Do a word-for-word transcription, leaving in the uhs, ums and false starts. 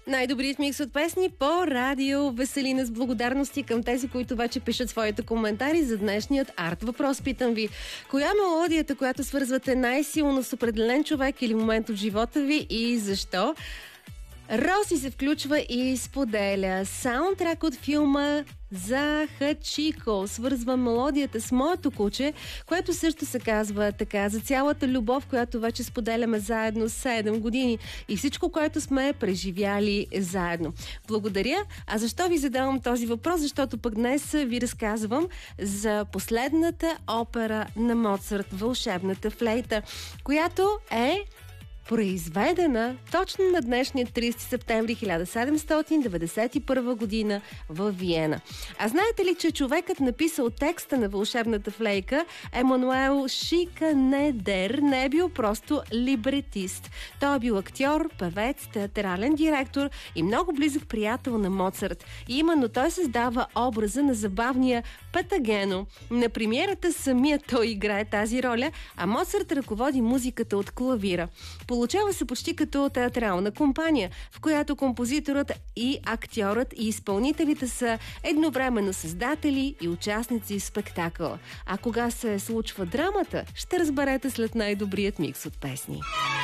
Най-добрият микс от песни по радио Веселина, с благодарности към тези, които вече пишат своите коментари за днешният арт въпрос. Питам ви, коя мелодията, която свързвате най-силно с определен човек или момент от живота ви и защо? Роси се включва и споделя: саундтрак от филма за Хачико свързва мелодията с моето куче, което също се казва така, за цялата любов, която вече споделяме заедно седем години и всичко, което сме преживяли заедно. Благодаря. А защо ви задавам този въпрос? Защото пък днес ви разказвам за последната опера на Моцарт, Вълшебната флейта, която е произведена точно на днешния тридесети септември хиляда седемстотин деветдесет и първа година в Виена. А знаете ли, че човекът, написал текста на Вълшебната флейка, Емануел Шиканедер, не е бил просто либретист. Той е бил актьор, певец, театрален директор и много близък приятел на Моцарт. И именно той създава образа на забавния Патагено. На премиерата самият той играе тази роля, а Моцарт ръководи музиката от клавира. Получава се почти като театрална компания, в която композиторът и актьорът и изпълнителите са едновременно създатели и участници в спектакъла. А кога се случва драмата, ще разберете след най-добрият микс от песни.